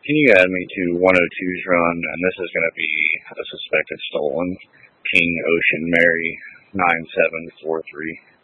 Can you add me to 102's run? And this is going to be a suspected stolen King Ocean Mary 9743.